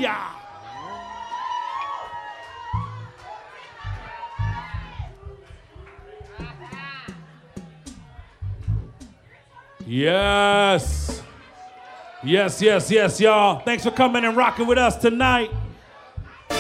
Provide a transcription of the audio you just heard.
Hallelujah. Yes. Yes, yes, yes, y'all. Thanks for coming and rocking with us tonight.